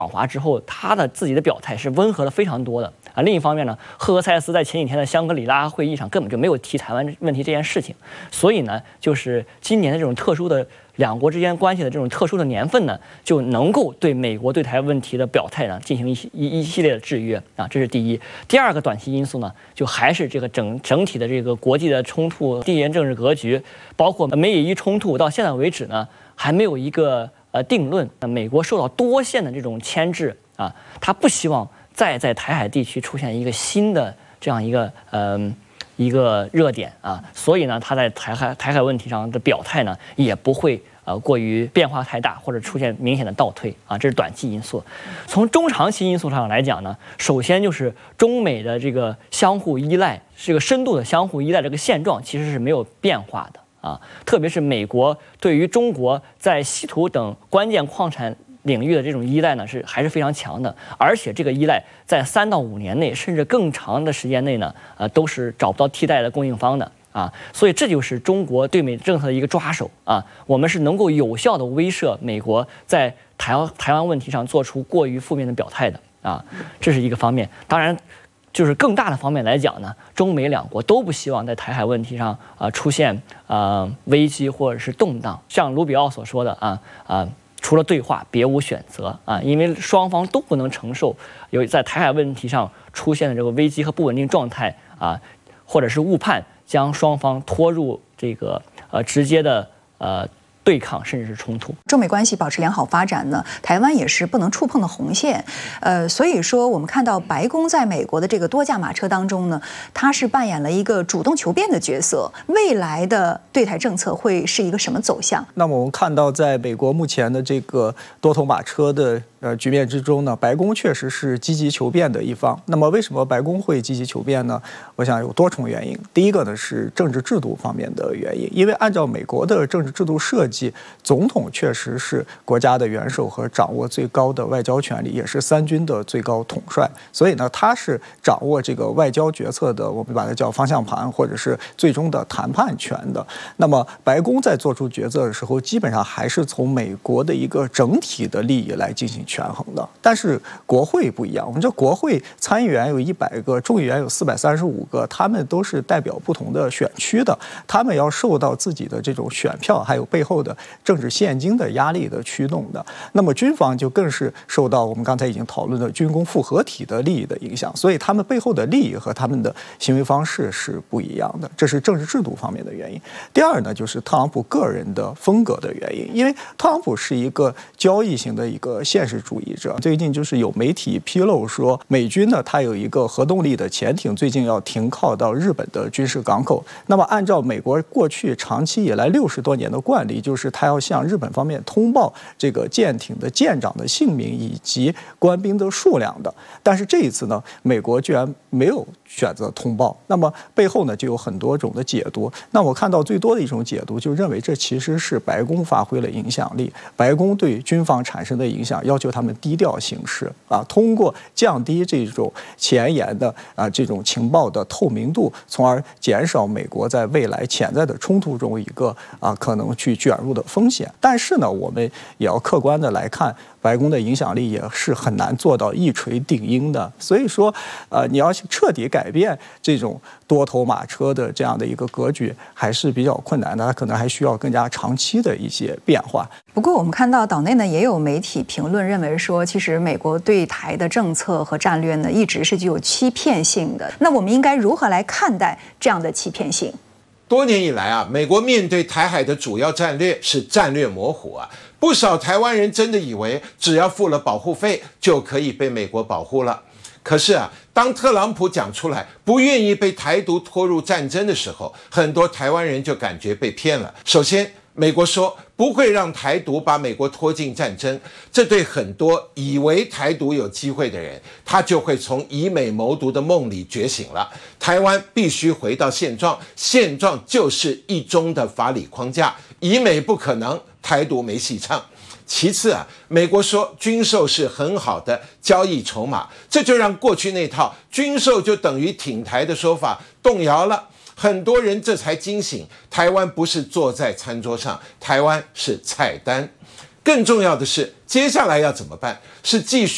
华之后，他的自己的表态是温和的非常多的啊。另一方面呢，赫俄塞斯在前几天的香格里拉会议上根本就没有提台湾问题这件事情，所以呢，就是今年的这种特殊的两国之间关系的这种特殊的年份呢，就能够对美国对台问题的表态呢进行一系列的制约啊，这是第一。第二个短期因素呢，就还是这个整体的这个国际的冲突、地缘政治格局，包括美以伊冲突到现在为止呢，还没有一个定论。美国受到多线的这种牵制啊，他不希望再在台海地区出现一个新的这样一个热点啊，所以呢，他在台海问题上的表态呢，也不会过于变化太大，或者出现明显的倒退啊，这是短期因素。从中长期因素上来讲呢，首先就是中美的这个相互依赖，这个深度的相互依赖这个现状其实是没有变化的啊，特别是美国对于中国在稀土等关键矿产领域的这种依赖呢，还是非常强的，而且这个依赖在3到5年内，甚至更长的时间内呢，都是找不到替代的供应方的啊，所以这就是中国对美政策的一个抓手啊，我们是能够有效的威慑美国在台湾问题上做出过于负面的表态的啊，这是一个方面。当然，就是更大的方面来讲呢，中美两国都不希望在台海问题上出现危机或者是动荡，像卢比奥所说的除了对话别无选择啊，因为双方都不能承受有在台海问题上出现的这个危机和不稳定状态啊，或者是误判将双方拖入这个直接的对抗甚至是冲突。 中美关系保持良好发展呢，台湾也是不能触碰的红线。所以说我们看到白宫在美国的这个多驾马车当中呢，它是扮演了一个主动求变的角色。未来的对台政策会是一个什么走向？ 那么我们看到，在美国目前的这个多头马车的局面之中呢，白宫确实是积极求变的一方。那么为什么白宫会积极求变呢？我想有多重原因。第一个呢是政治制度方面的原因，因为按照美国的政治制度设计，总统确实是国家的元首和掌握最高的外交权力，也是3军的最高统帅。所以呢，他是掌握这个外交决策的，我们把它叫方向盘，或者是最终的谈判权的。那么白宫在做出决策的时候，基本上还是从美国的一个整体的利益来进行权衡的。但是国会不一样，我们这国会参议员有100个，众议员有435个，他们都是代表不同的选区的，他们要受到自己的这种选票还有背后的政治现金的压力的驱动的。那么军方就更是受到我们刚才已经讨论的军工复合体的利益的影响，所以他们背后的利益和他们的行为方式是不一样的，这是政治制度方面的原因。第二呢，就是特朗普个人的风格的原因，因为特朗普是一个交易型的一个现实主义者。最近就是有媒体披露说，美军呢，它有一个核动力的潜艇，最近要停靠到日本的军事港口。那么按照美国过去长期以来60多年的惯例，就是他要向日本方面通报这个舰艇的舰长的姓名以及官兵的数量的。但是这一次呢，美国居然没有选择通报，那么背后呢就有很多种的解读。那我看到最多的一种解读，就认为这其实是白宫发挥了影响力，白宫对军方产生的影响，要求他们低调行事啊，通过降低这种前沿的这种情报的透明度，从而减少美国在未来潜在的冲突中一个可能去卷入的风险。但是呢，我们也要客观的来看，白宫的影响力也是很难做到一锤定音的。所以说，你要彻底改变这种多头马车的这样的一个格局，还是比较困难的，它可能还需要更加长期的一些变化。 不过我们看到岛内呢也有媒体评论认为说，其实美国对台的政策和战略呢一直是具有欺骗性的。那我们应该如何来看待这样的欺骗性？ 多年以来美国面对台海的主要战略是战略模糊不少台湾人真的以为只要付了保护费就可以被美国保护了。可是当特朗普讲出来不愿意被台独拖入战争的时候，很多台湾人就感觉被骗了。首先，美国说不会让台独把美国拖进战争，这对很多以为台独有机会的人，他就会从以美谋独的梦里觉醒了。台湾必须回到现状，现状就是一中的法理框架，以美不可能，台独没戏唱。其次美国说军售是很好的交易筹码，这就让过去那套军售就等于挺台的说法动摇了。很多人这才惊醒，台湾不是坐在餐桌上，台湾是菜单。更重要的是，接下来要怎么办？是继续